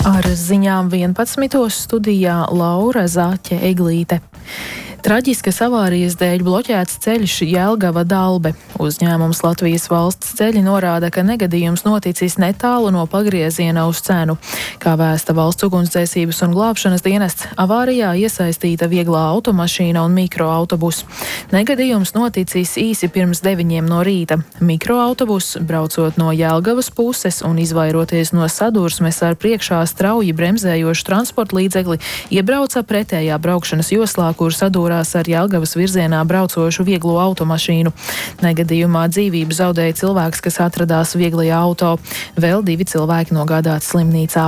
Ar ziņām 11. studijā Laura Zaķe-Eglīte. Traģiskas avārijas dēļ bloķēts ceļš Jelgava-Dalbe. Uzņēmums Latvijas Valsts ceļi norāda, ka negadījums noticis netālu no pagrieziena uz Cenu. Kā vēsta Valsts ugunsdzēsības un glābšanas dienests, avārijā iesaistīta vieglā automašīna un mikroautobus. Negadījums noticis īsi pirms 9 no rīta. Mikroautobus, braucot no Jelgavas puses un izvairoties no sadursmes ar priekšā strauji bremzējošu transporta līdzekli, iebrauca pretējā braukšanas joslā, kur sadūrās ar Jelgavas virzienā braucošu vieglo automašīnu. Negadījumā dzīvību zaudēja cilvēks, kas atradās vieglajā auto. Vēl 2 cilvēki nogādāti slimnīcā.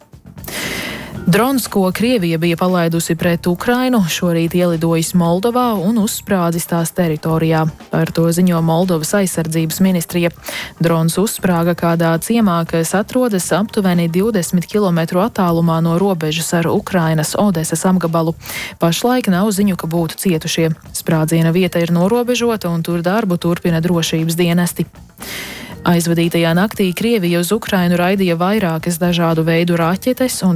Drons, ko Krievija bija palaidusi pret Ukrainu, šorīt ielidojis Moldovā un uzsprādzis tās teritorijā. Par to ziņo Moldovas aizsardzības ministrija. Drons uzsprāga kādā ciemā, kas atrodas aptuveni 20 km attālumā no robežas ar Ukrainas Odesas apgabalu. Pašlaik nav ziņu, ka būtu cietušie. Sprādziena vieta ir norobežota un tur darbu turpina drošības dienesti. Aizvadītajā naktī Krievija uz Ukrainu raidīja vairākas dažādu veidu raķetes un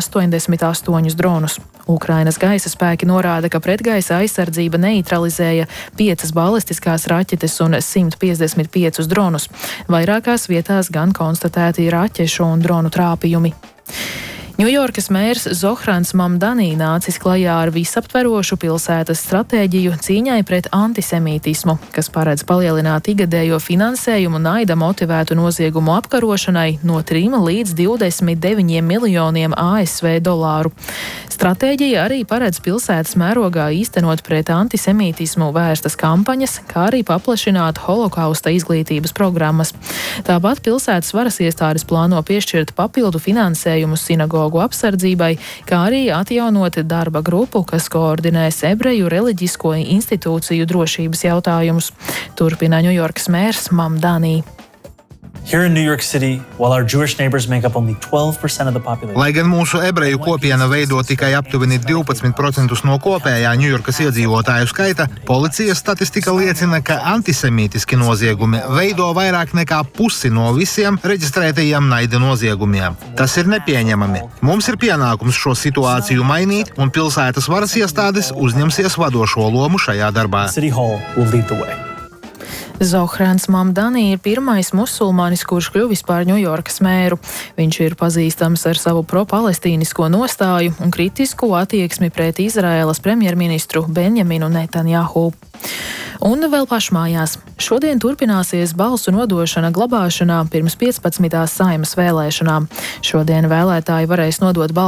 188 dronus. Ukrainas gaisa spēki norāda, ka pretgaisa aizsardzība neutralizēja 5 balistiskās raķetes un 155 dronus. Vairākās vietās gan konstatēti raķešu un dronu trāpījumi. Ņujorkas mērs Zohrans Mamdani nācis klajā ar visaptverošu pilsētas stratēģiju cīņai pret antisemītismu, kas paredz palielināt ikgadējo finansējumu naida motivētu noziegumu apkarošanai no 3 līdz 29 miljoniem ASV dolāru. Stratēģija arī paredz pilsētas mērogā īstenot pret antisemītismu vērstas kampaņas, kā arī paplašināt holokausta izglītības programmas. Tāpat pilsētas varas iestādes plāno piešķirt papildu finansējumu sinagogu apsardzībai, kā arī atjaunot darba grupu, kas koordinēs ebreju reliģisko institūciju drošības jautājumus. Turpina Ņujorkas mērs Mamdani. Here in New York City, while our Jewish neighbors make up only 12% of the population. Lai gan mūsu ebreju kopiena veido tikai aptuveni 12% no kopējā Ņujorkas iedzīvotāju skaita, policijas statistika liecina, ka antisemītiski noziegumi veido vairāk nekā pusi no visiem reģistrētajiem naida noziegumiem. Tas ir nepieņemami. Mums ir pienākums šo situāciju mainīt, un pilsētas varas iestādes uzņemsies vadošo lomu šajā darbā. City Hall will lead the way. Zohrans Mamdani ir pirmais musulmanis, kurš kļuvis par Ņujorkas mēru. Viņš ir pazīstams ar savu pro-palestīnisko nostāju un kritisku attieksmi pret Izraēlas premjerministru Benjaminu Netanjahu. Un vēl pašmājās. Šodien turpināsies balsu nodošana glabāšanā pirms 15. Saeimas vēlēšanām. Šodien vēlētāji varēs nodot balsu